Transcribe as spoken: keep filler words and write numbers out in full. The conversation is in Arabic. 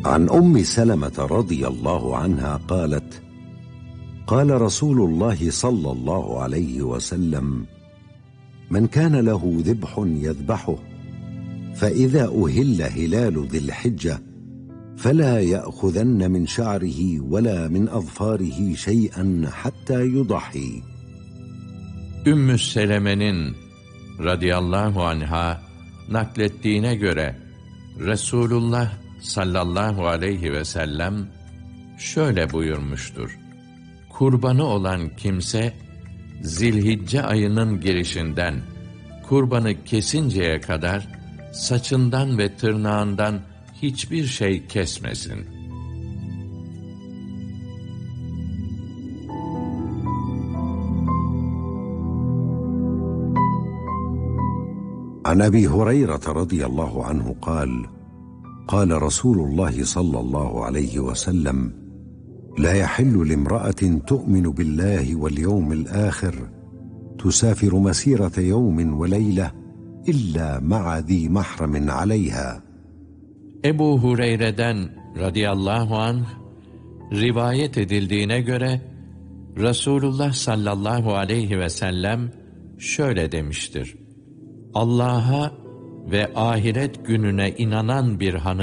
عن أم سلمة رضي الله عنها قالت: قال رسول الله صلى الله عليه وسلم: من كان له ذبح يذبحه، فإذا أهل هلال ذي الحجة فلا يأخذن من شعره ولا من أظفاره شيئا حتى يضحي. Ümmü Seleme'nin radıyallahu anha naklettiğine göre Resulullah sallallahu aleyhi ve sellem şöyle buyurmuştur: kurbanı olan kimse Zilhicce ayının girişinden kurbanı kesinceye kadar saçından ve tırnağından hiçbir şey kesmesin. عن أبي هريرة رضي الله عنه قال: قال رسول الله صلى الله عليه وسلم: لا يحل لامرأة تؤمن بالله واليوم الآخر تسافر مسيرة يوم وليلة إلا مع ذي محرم عليها. Ebu Hureyre'den radıyallahu anh rivayet edildiğine göre Resulullah sallallahu aleyhi ve sellem şöyle demiştir: Allah'a ve ahiret gününe inanan bir hanım